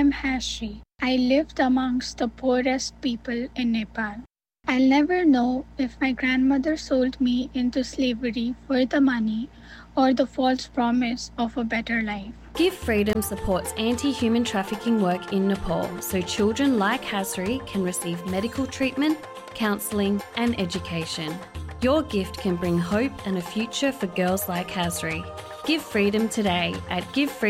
am Hashri. I lived amongst the poorest people in Nepal. I'll never know if my grandmother sold me into slavery for the money or the false promise of a better life. Give Freedom supports anti-human trafficking work in Nepal so children like Hasri can receive medical treatment, counselling and education. Your gift can bring hope and a future for girls like Hasri. Give Freedom today at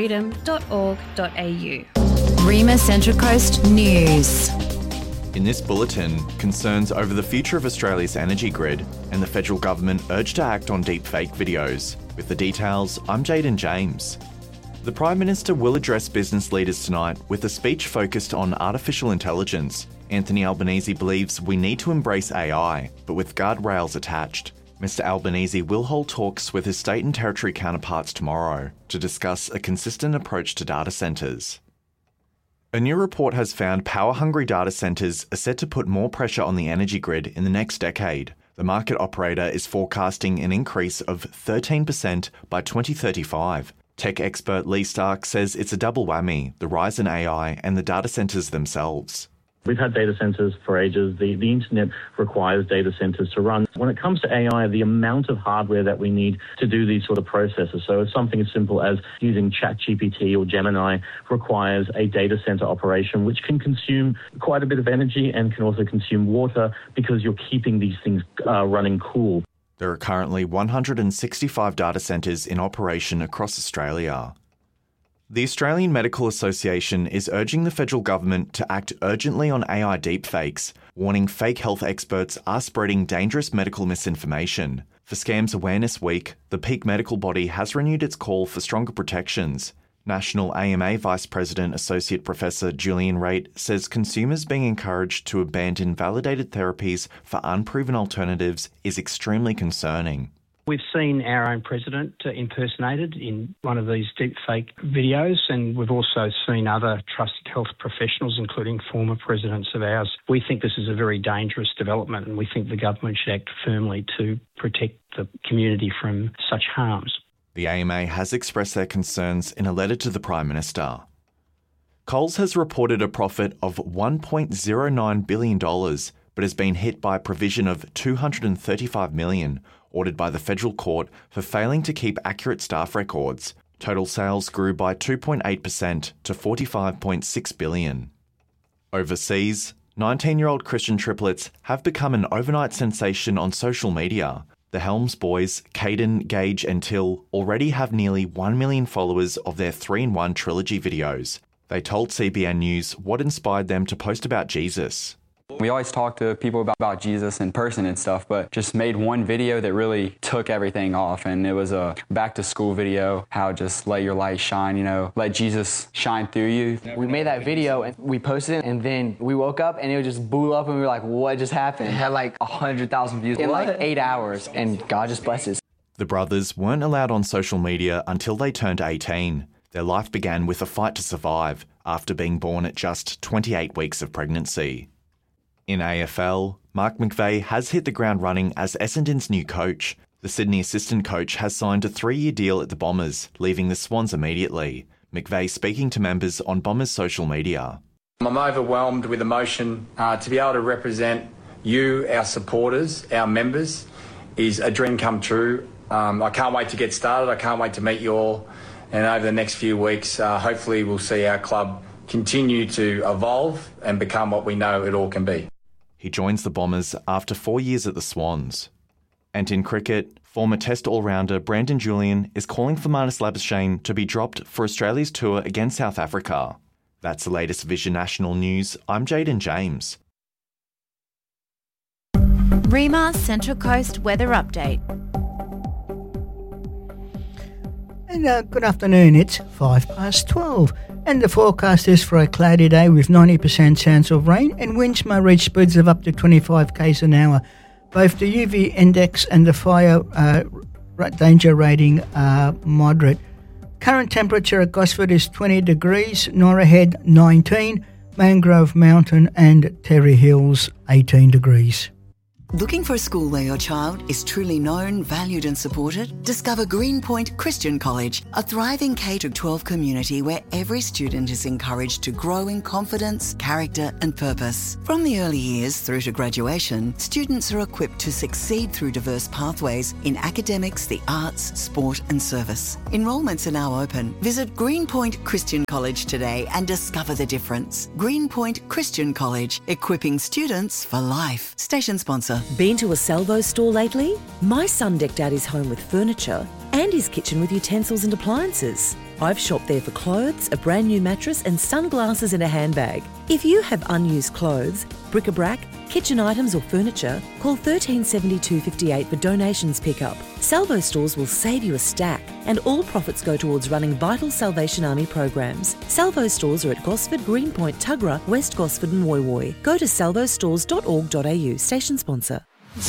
givefreedom.org.au. Rima Central Coast News. In this bulletin, concerns over the future of Australia's energy grid and the federal government urge to act on deepfake videos. With the details, I'm Jaden James. The Prime Minister will address business leaders tonight with a speech focused on artificial intelligence. Anthony Albanese believes we need to embrace AI, but with guardrails attached. Mr Albanese will hold talks with his state and territory counterparts tomorrow to discuss a consistent approach to data centres. A new report has found power-hungry data centres are set to put more pressure on the energy grid in the next decade. The market operator is forecasting an increase of 13% by 2035. Tech expert Lee Stark says it's a double whammy, the rise in AI and the data centres themselves. We've had data centers for ages. The internet requires data centers to run. When it comes to AI, the amount of hardware that we need to do these sort of processes, so something as simple as using ChatGPT or Gemini requires a data center operation, which can consume quite a bit of energy and can also consume water because you're keeping these things running cool. There are currently 165 data centres in operation across Australia. The Australian Medical Association is urging the federal government to act urgently on AI deepfakes, warning fake health experts are spreading dangerous medical misinformation. For Scams Awareness Week, the peak medical body has renewed its call for stronger protections. National AMA Vice President Associate Professor Julian Raitt says consumers being encouraged to abandon validated therapies for unproven alternatives is extremely concerning. We've seen our own president impersonated in one of these deepfake videos, and we've also seen other trusted health professionals, including former presidents of ours. We think this is a very dangerous development, and we think the government should act firmly to protect the community from such harms. The AMA has expressed their concerns in a letter to the Prime Minister. Coles has reported a profit of $1.09 billion, but has been hit by a provision of $235 million, ordered by the federal court for failing to keep accurate staff records. Total sales grew by 2.8% to $45.6 billion. Overseas, 19-year-old Christian triplets have become an overnight sensation on social media. The Helms boys, Caden, Gage and Till, already have nearly 1 million followers of their 3-in-1 trilogy videos. They told CBN News what inspired them to post about Jesus. We always talk to people about Jesus in person and stuff, but just made one video that really took everything off. And it was a back to school video, how just let your light shine, let Jesus shine through you. We made that video and we posted it, and then we woke up and it just blew up and we were like, what just happened? It had like 100,000 views in like 8 hours, and God just blessed us. The brothers weren't allowed on social media until they turned 18. Their life began with a fight to survive after being born at just 28 weeks of pregnancy. In AFL, Mark McVeigh has hit the ground running as Essendon's new coach. The Sydney assistant coach has signed a 3-year deal at the Bombers, leaving the Swans immediately. McVeigh speaking to members on Bombers social media. I'm overwhelmed with emotion. To be able to represent you, our supporters, our members, is a dream come true. I can't wait to get started. I can't wait to meet you all. And over the next few weeks, hopefully we'll see our club continue to evolve and become what we know it all can be. He joins the Bombers after 4 years at the Swans. And in cricket, former Test all-rounder Brandon Julian is calling for Marnus Labuschagne to be dropped for Australia's tour against South Africa. That's the latest Vision National News. I'm Jaden James. Rima Central Coast Weather Update. And good afternoon, it's 12:05, and the forecast is for a cloudy day with 90% chance of rain and winds may reach speeds of up to 25 km an hour. Both the UV index and the fire danger rating are moderate. Current temperature at Gosford is 20 degrees, Norah Head 19, Mangrove Mountain and Terry Hills 18 degrees. Looking for a school where your child is truly known, valued and supported? Discover Greenpoint Christian College, a thriving K-12 community where every student is encouraged to grow in confidence, character and purpose. From the early years through to graduation, students are equipped to succeed through diverse pathways in academics, the arts, sport and service. Enrolments are now open. Visit Greenpoint Christian College today and discover the difference. Greenpoint Christian College, equipping students for life. Station sponsor. Been to a Salvo store lately? My son decked out his home with furniture and his kitchen with utensils and appliances. I've shopped there for clothes, a brand new mattress and sunglasses and a handbag. If you have unused clothes, bric-a-brac, kitchen items or furniture, call 1370 258 for donations pickup. Salvo stores will save you a stack and all profits go towards running vital Salvation Army programs. Salvo stores are at Gosford, Greenpoint, Tuggerah, West Gosford and Woy Woy. Go to salvostores.org.au. Station sponsor.